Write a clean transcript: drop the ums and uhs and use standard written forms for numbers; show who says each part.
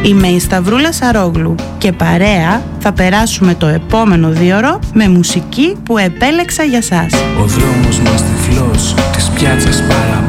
Speaker 1: Είμαι η Σταυρούλα Σαρόγλου και παρέα θα περάσουμε το επόμενο 2ωρο με μουσική που επέλεξα για σας.
Speaker 2: Ο δρόμος μας τυφλός της πιάτσας παραμονής.